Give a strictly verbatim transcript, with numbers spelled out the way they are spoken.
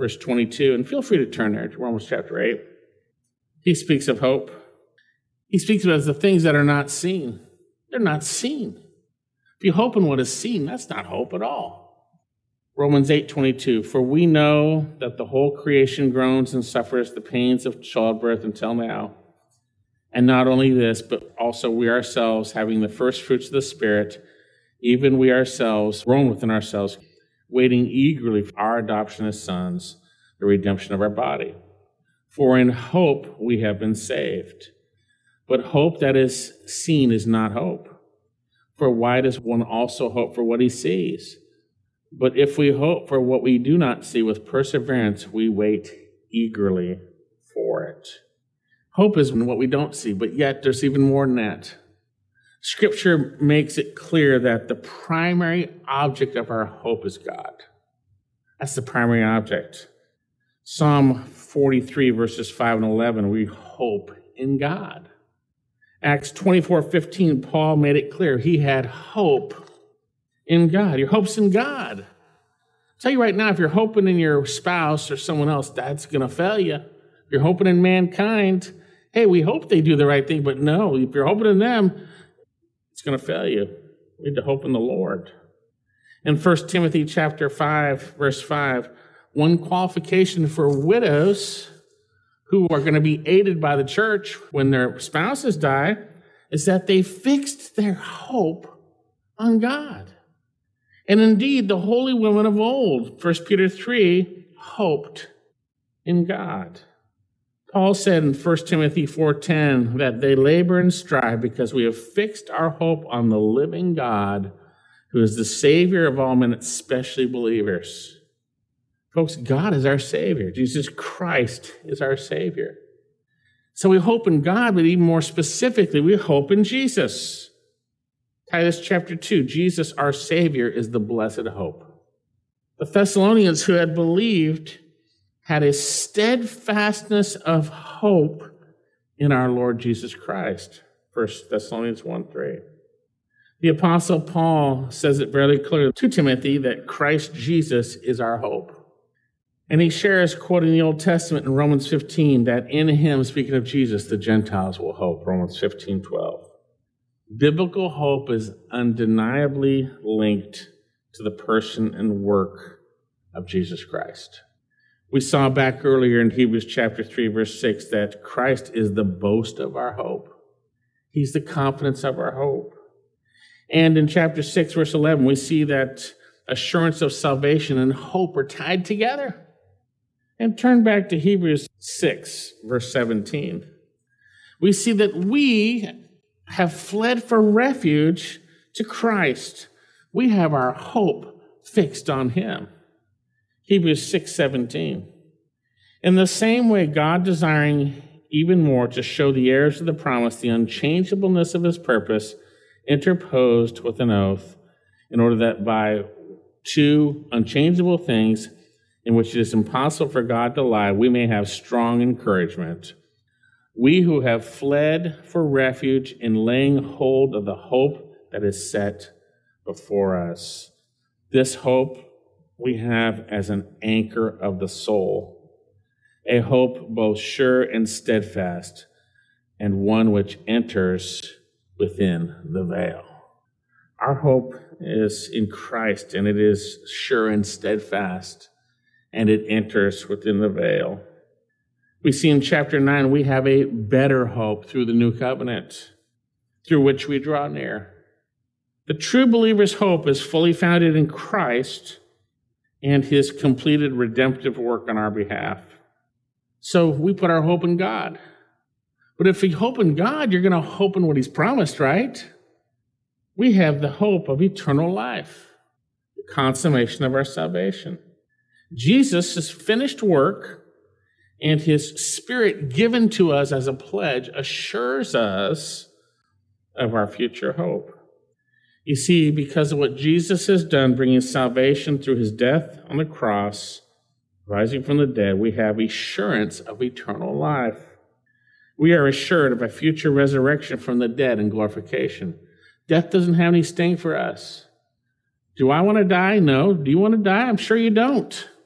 verse twenty-two, and feel free to turn there to Romans chapter eight. He speaks of hope. He speaks of it as the things that are not seen. They're not seen. If you hope in what is seen, that's not hope at all. Romans eight twenty-two, for we know that the whole creation groans and suffers the pains of childbirth until now. And not only this, but also we ourselves, having the first fruits of the Spirit, even we ourselves, groan within ourselves, waiting eagerly for our adoption as sons, the redemption of our body. For in hope we have been saved. But hope that is seen is not hope. For why does one also hope for what he sees? But if we hope for what we do not see with perseverance, we wait eagerly for it. Hope is in what we don't see, but yet there's even more than that. Scripture makes it clear that the primary object of our hope is God. That's the primary object. Psalm forty-three, verses five and eleven, we hope in God. Acts twenty-four fifteen, Paul made it clear he had hope in God. Your hope's in God. I'll tell you right now, if you're hoping in your spouse or someone else, that's going to fail you. If you're hoping in mankind, hey, we hope they do the right thing, but no, if you're hoping in them, it's going to fail you. We need to hope in the Lord. In First Timothy chapter five, verse five, one qualification for widows who are going to be aided by the church when their spouses die is that they fixed their hope on God. And indeed, the holy women of old, First Peter three, hoped in God. Paul said in First Timothy four ten that they labor and strive because we have fixed our hope on the living God, who is the Savior of all men, especially believers. Folks, God is our Savior. Jesus Christ is our Savior. So we hope in God, but even more specifically, we hope in Jesus. Titus chapter two, Jesus, our Savior, is the blessed hope. The Thessalonians who had believed had a steadfastness of hope in our Lord Jesus Christ. First Thessalonians one three. The Apostle Paul says it very clearly to Timothy that Christ Jesus is our hope. And he shares, quoting the Old Testament in Romans fifteen, that in him, speaking of Jesus, the Gentiles will hope, Romans fifteen twelve. Biblical hope is undeniably linked to the person and work of Jesus Christ. We saw back earlier in Hebrews chapter three, verse six, that Christ is the boast of our hope. He's the confidence of our hope. And in chapter six, verse eleven, we see that assurance of salvation and hope are tied together. And turn back to Hebrews six, verse seventeen. We see that we have fled for refuge to Christ. We have our hope fixed on him. Hebrews six seventeen. In the same way, God, desiring even more to show the heirs of the promise the unchangeableness of his purpose, interposed with an oath, in order that by two unchangeable things in which it is impossible for God to lie, we may have strong encouragement. We who have fled for refuge in laying hold of the hope that is set before us. This hope we have as an anchor of the soul, a hope both sure and steadfast, and one which enters within the veil. Our hope is in Christ, and it is sure and steadfast, and it enters within the veil. We see in chapter nine, we have a better hope through the new covenant, through which we draw near. The true believer's hope is fully founded in Christ and his completed redemptive work on our behalf. So we put our hope in God. But if you hope in God, you're going to hope in what he's promised, right? We have the hope of eternal life, the consummation of our salvation. Jesus' finished work and his Spirit given to us as a pledge assures us of our future hope. You see, because of what Jesus has done, bringing salvation through his death on the cross, rising from the dead, we have assurance of eternal life. We are assured of a future resurrection from the dead and glorification. Death doesn't have any sting for us. Do I want to die? No. Do you want to die? I'm sure you don't.